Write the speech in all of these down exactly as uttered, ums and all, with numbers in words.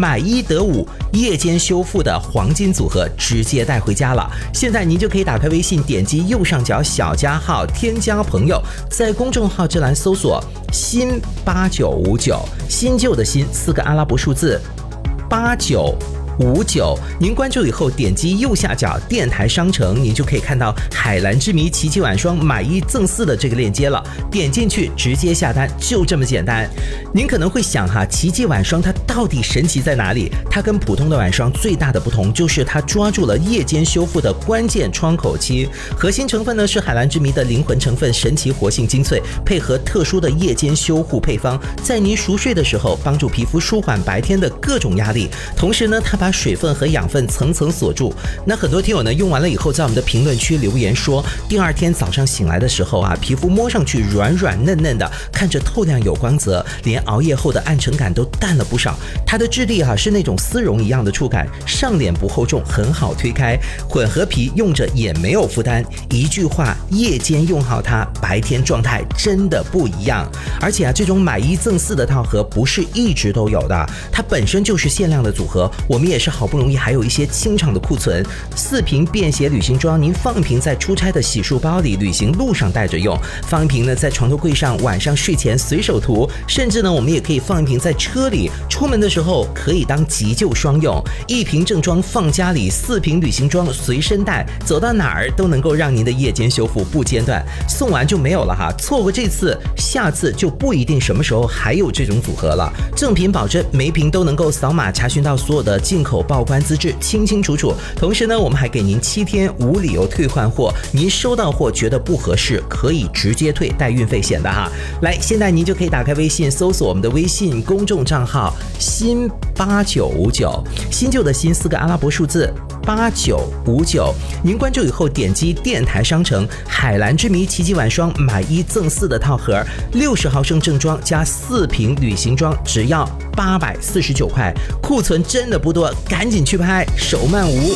买一得五夜间修复的黄金组合直接带回家了。现在您就可以打开微信，点击右上角小加号，添加朋友，在公众号这栏搜索新八九五九，新旧的新四个阿拉伯数字八九五九，您关注以后点击右下角电台商城，您就可以看到海蓝之谜奇迹晚霜买一赠四的这个链接了，点进去直接下单，就这么简单。您可能会想哈，奇迹晚霜它到底神奇在哪里？它跟普通的晚霜最大的不同就是它抓住了夜间修复的关键窗口期，核心成分呢是海蓝之谜的灵魂成分神奇活性精粹，配合特殊的夜间修护配方，在您熟睡的时候帮助皮肤舒缓白天的各种压力，同时呢它把水分和养分层层锁住。那很多听友呢用完了以后，在我们的评论区留言说，第二天早上醒来的时候啊，皮肤摸上去软软嫩嫩的，看着透亮有光泽，连熬夜后的暗沉感都淡了不少。它的质地啊是那种丝绒一样的触感，上脸不厚重，很好推开，混合皮用着也没有负担。一句话，夜间用好它，白天状态真的不一样。而且啊，这种买一赠四的套盒不是一直都有的，它本身就是限量的组合，我们也是好不容易还有一些清场的库存。四瓶便携旅行装，您放一瓶在出差的洗漱包里，旅行路上带着用；放一瓶呢在床头柜上，晚上睡前随手涂；甚至呢我们也可以放一瓶在车里，出门的时候可以当急救双用。一瓶正装放家里，四瓶旅行装随身带，走到哪儿都能够让您的夜间修复不间断。送完就没有了哈，错过这次，下次就不一定什么时候还有这种组合了。正品保证，每瓶都能够扫码查询到所有的进口报关资质，清清楚楚。同时呢，我们还给您七天无理由退换货，您收到货觉得不合适，可以直接退，带运费险的哈。来，现在您就可以打开微信，搜索我们的微信公众账号新八九五九，新旧的新四个阿拉伯数字八九五九，您关注以后点击电台商城海蓝之谜奇迹晚霜买一赠四的套盒，六十毫升正装加四瓶旅行装，只要八百四十九块，库存真的不多，赶紧去拍，手慢无。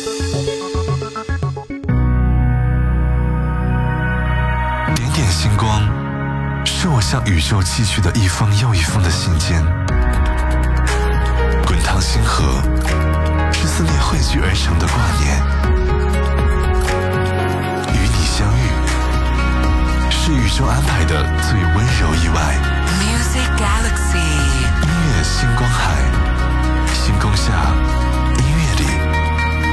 点点星光，是我向宇宙寄去的一封又一封的信笺。滚烫星河，是撕裂汇聚而成的挂念。与你相遇，是宇宙安排的最温柔意外。 Music Galaxy， 音乐星光海，星空下